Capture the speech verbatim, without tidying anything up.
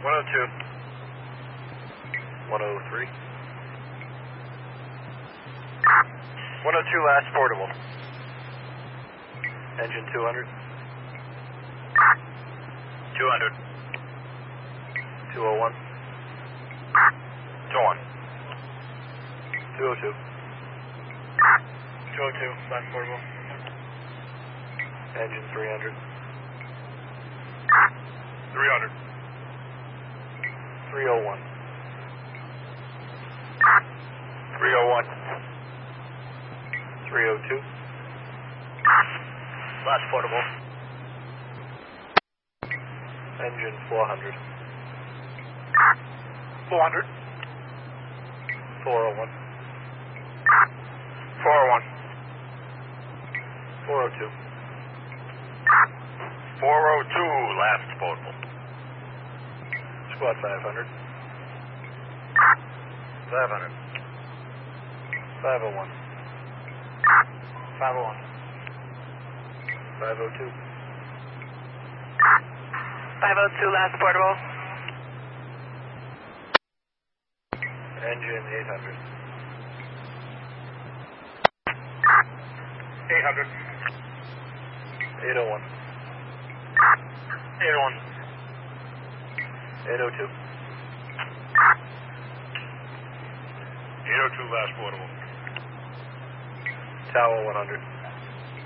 one oh two. one oh three. one oh two, last portable. Engine two hundred. two hundred. two oh one. two oh one. two oh two. two oh two, last portable. Engine three hundred. three hundred. three oh one. three oh one. three oh two. Last portable. Engine four hundred. four hundred. four oh one. four oh one. four oh two. four oh two, last portable. Squad five hundred. five hundred. five oh one. five oh one. five oh two. five oh two, last portable. Engine eight hundred. eight hundred. eight oh one. eight oh one. eight oh two. eight oh two, last portable. Tower one hundred.